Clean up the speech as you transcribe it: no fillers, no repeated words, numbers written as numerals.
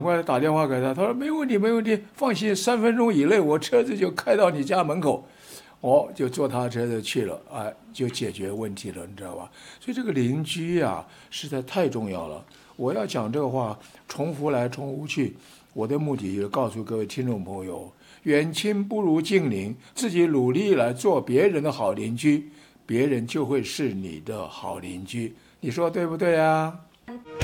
快打电话给他，他说没问题，没问题，放心，3分钟以内我车子就开到你家门口。就坐他车子去了，就解决问题了，你知道吧？所以这个邻居啊，实在太重要了。我要讲这个话，重复来重复去，我的目的就是告诉各位听众朋友，远亲不如近邻，自己努力来做别人的好邻居，别人就会是你的好邻居。你说对不对啊？